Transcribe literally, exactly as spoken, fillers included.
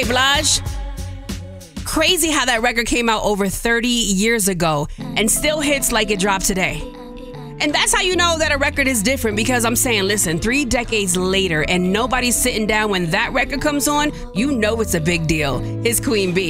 Blige. Crazy how that record came out over thirty years ago and still hits like it dropped today. And that's how you know that a record is different, because I'm saying, listen, three decades later and nobody's sitting down when that record comes on, you know it's a big deal. It's Queen B.